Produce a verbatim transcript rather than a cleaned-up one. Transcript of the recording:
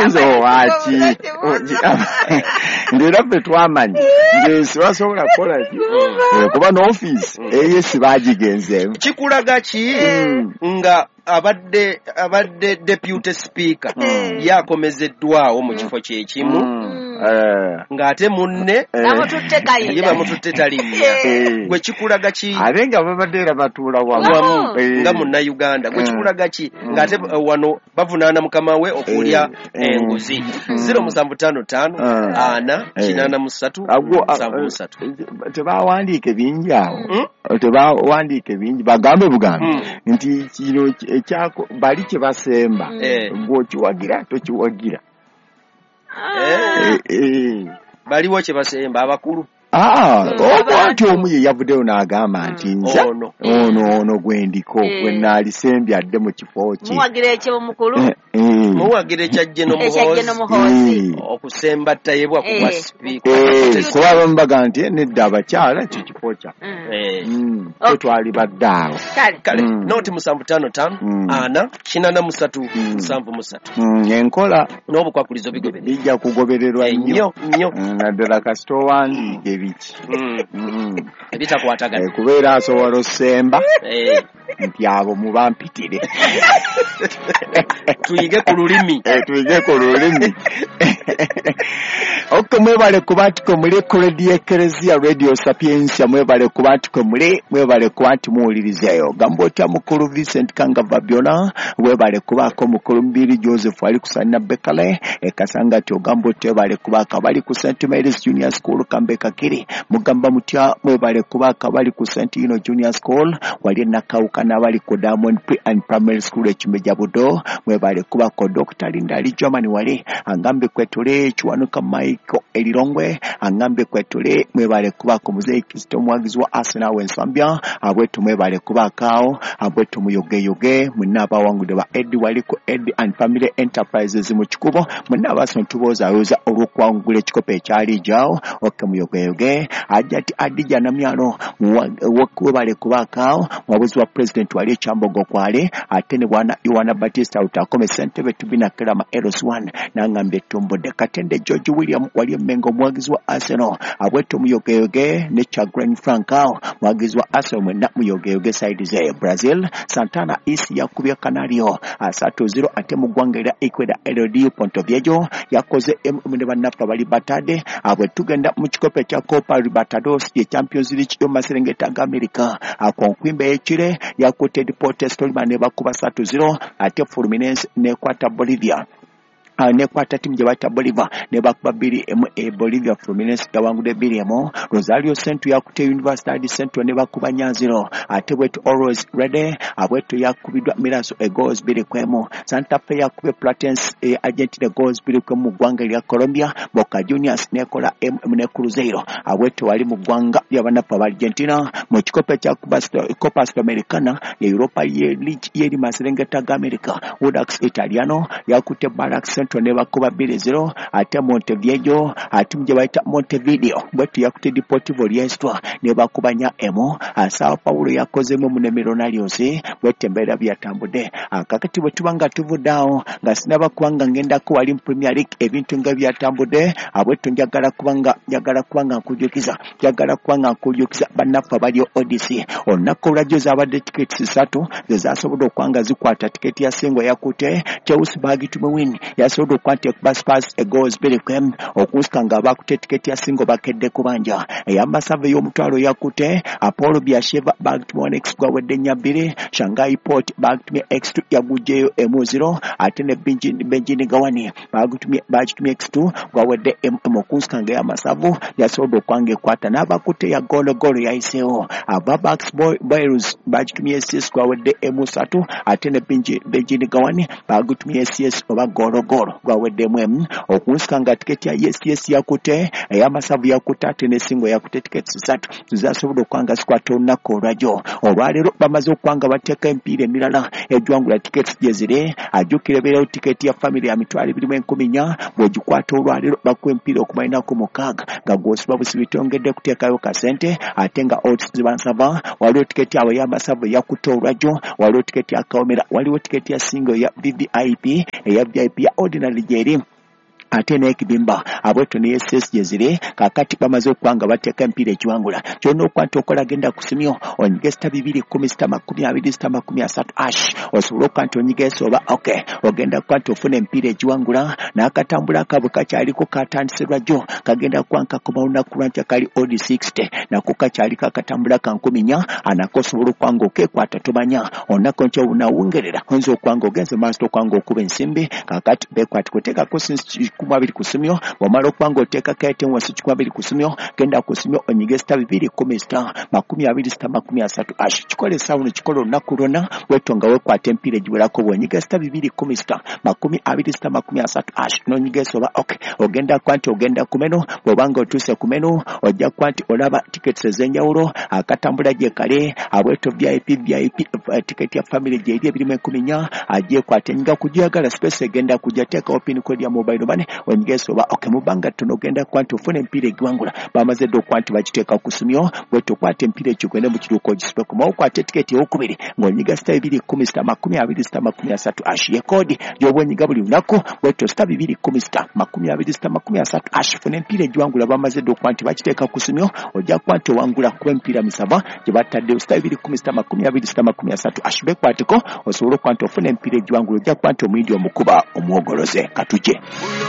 olowooza owaki ng'era ffe twamanyi ng'ensi basobola kukola ki kuba n'ofiisi eyesi baagigenzeemu. Kikulaga ki nga abadde abadde deputy speaker yakomezeddwawo mu kifo kye kimu ng'ate munne ye bamututte talinnya. Gwe kikulaga ki ate nga babadde era batuula wamu nga munnayuganda. Gwe kikulaga ki ng'ate wano bavunaana mukama we okulya enguzi. zero musanvu ttaano ttaano ana kinaana mu ssatu musanvu mu ssatu. Tebawandiike bingi awo, tebawandiike bingi bagambe bugambe nti kino ekyako bali kye basemba ng'okiwagira tokiwagira. Baliwo kye basemba abakulu. Omuntu omu ye yavuddeyo n'agamba nti nze ono ono gwendiko gwe naalisembye adde mu kifo kye. Muwagira ekyo mukulu. Muwagira ekyajje n'omuhoozi. Okusemba ttayebwa ku bwa sipiika. Kuba abamu baga nti nedda abakyala ekyo kifo kya. Twali badde awo. Kale nooti musanvu ttaano ttaano ana kinaana mu ssatu musanvu mu ssatu. Enkola n'obukwakulizo bigobererwa. Bijja kugobererwa nnyo nnyo. Naddala kasita owandiike biki. Ebitakwatagana. Kubeera asobola osemba nti abo mubampitire. Tuyige ku lulimi. Tuyige ku lulimi. Oke mwebale kuba nti ko muli ku Radio Eklezia Radio Sapiensia, mwebale kuba nti ko muli, mwebale kuba nti muwulirizeeyo. Gamba otya mukulu Vincent Kangava Byona, webale kubaako mukulu Mbiri Joseph ali ku Sanna Bekale, ekasanga ati ogamba otya webale kubaako bali ku Saint Mary's Junior School Kambeka Kiri, mugamba mutya mwebale kubaako bali ku Saint Ino Junior School, wali nakawuka n'abali ku Diamond Pre and Primary School ekimeja budo, mwebale kubaako Doctor Lindali Germany wali, angambe kwetule Kiwanuka Michael Elirongwe, angambe kwetule mwebale kubaako Muzeyi Kristo mwagizi wa Arsenal w'ensambya, abwetu mwebale kubaakaawo, abwetu muyoge yoge, munaba wangude ba Edi wali ku Edi and Family Enterprises mu kikubo, munaba sontuboza yoza olw'okwangula ekikopo ekyali jaawo, oke muyoge yoge, ajati adija namyalo, webale kubaakaawo, mwabuzi wa President wali Kyambogo kwale, ate ne bwana Yohana Batista utakome Ssentebe tubina Kelama Eros one, nangambe tumbode Katende George William wali Mengo mwagizi wa Arsenal, abwetu muyoge yoge, ne Chagrin Francao, mwagizi wa Arsenal mwena muyoge yoge side ze Brazil, Santana isi ya kubya Canario, asatu zero ate mugwangira Equator L D U Ponto Viejo, yakoze mneba nafa bali batade, abwe tugenda mu kikope kya Copa Libertadores ye Champions League yo Maserengeta ga America, akonkwimbe ekire yakote Deportes Tolima ne bakuba satu zero ate Fluminense ne kwata Bolivia. Ne kwata timu gye bata Bolivia ne bakuba bbiri emu e Bolivia. Fluminense yawangude bbiri emu. Rosario Central yakute Universidad Central ne bakuba nyanziro, ate bwetu Always Ready abwetu yakubidwa Miraso e goals bbiri kwemu. Santa Fe yakube Platense e Argentina goals bbiri kwemu gwanga lya Colombia. Boca Juniors nekola M ne Cruzeiro abwetu wali mu gwanga ly'abanafa ba Argentina mu kikope kya Copa Sudamericana ya Europa League yeri Maserengeta ga America. Audax Italiano yakute Barracks Central ne bakuba bbiri zero ate Montevideo ate mje baita Montevideo bwetu yakute Deportivo Riestra ne bakubanya emo. Sao Paulo yakozemu munemero nalyoze bwetembera byatambudde akakati bwe tubanga tuvuddawo nga sinaba kubanga ngenda ko wali Premier League ebintu nga byatambudde abwetu njagala kubanga njagala kubanga nkujukiza njagala kubanga nkujukiza bannafa bali Odyssey olunaku olwajjoza abadde tiketi ssatu zezasobodde okwanga zikwata tiketi ya singo yakute Chelsea bagitume win yasobodde okwata Spurs e goals bbiri kwemu okusika nga bakute tiketi ya singo bakedde kubanja ey'amasava y'omutwalo yakute Apollo Biasheva bagitume one x gwawedde nnyabiri Shanghai Port bagitume x two yagujjeyo emu zero ate ne Benjini Gawani bagitumye bagitumye x two gwawedde emu okusika nga ey'amasavu yasobodde okwanga ekwata n'abakute ya golo golo yayiseewo Ababax Boys bagitumye ss gwawedde emu satu ate ne Benjini Gawani bagitumye ss oba golo golo gwawedde emu okusika nga tiketi ya yes yes yakute ey'amasavu yakute ate ne singo yakute tiketi ssatu zasobodde okwanga zikwata olunaku olwajjo olwaleero bamaze okwanga bateeka empiira emirala ejwangula tiketi gye ziri ajjukira beerawo tiketi ya family ya mitwalo ebiri mu enkumi nnya bw'ogikwata olwaleero bakuwa empiira okumalinaku mukaaga nga gw'osiba busi bitongedde kuteekayo kasente ate nga odds zibansaba waliwo tiketi awo y'amasavu yakute olwajjo waliwo tiketi ya kawomera waliwo tiketi ya singo ya V V I P eya V I P ya ordinary gyeri ate n'ekibimba abweto ne S S jezire kakati bamaze okwanga bateeka empiira ekiwangula kyonna okwanta okola genda kusimyo onyiga sita bibiri kumi sita makumi abiri sita makumi asatu ash osobola okwanta onyiga esoba okay ogenda kwanta ofuna empiira ekiwangula n'akatambula akabwe kakyaliko katandisirwa jjo kagenda kwanka ku lunaku lwankya kali odi sixty nako kakyaliko akatambula ka nkumi nnya anako osobola okwanga okeekwata tomanya onako nkya unawungerera oyinza okwanga ogenze maaso okwanga okuba ensimbi kakati beekwati kuteekako kikumi abiri ku simyo bw'omala okwanga oteekako eten wansi kikumi abiri ku simyo genda ku simyo onyiga sita bibiri kumi sita makumi abiri sita makumi asatu ash kikola essaawa no kikola olunaku lwonna weetonga weekwata empiira egiwerako bw'onyiga sita bibiri kumi sita makumi abiri sita makumi asatu ash n'onyiga esoba okay ogenda kwanti ogenda ku meno bw'obanga otuuse ku meno ojja kwanti olaba tickets ez'enjawulo akatambula gye kale abweto V I P V I P ticket ya family gye eri ebirimu enkumi nnya agyekwata enyiga kujagala space egenda kujja teekawo pin code ya mobile money onyiga esoba okay mubanga tono ogenda kwanti ofuna empiira egiwangula bamaze dde okwanti bagiteeka ku simyo bweto kwata empiira ekyo gwende mu kiruuko ogisube ku mawo kwata etiketi ey'okubiri ng'onyiga sita bibiri kumi sita makumi abiri sita makumi asatu ash ye koodi gy'oba onyiga buli lunaku bweto sita bibiri kumi sita makumi abiri sita makumi asatu ash funa empiira egiwangula bamaze dde okwanti bagiteeka ku simyo ojja kwanti owangula kuba empiira misaba gye bataddewo sita bibiri kumi sita makumi abiri sita makumi asatu ash bekwateko osobola okwanti ofuna empiira egiwangula ojja kwanti omuyindi omukuba omwogoloze katuje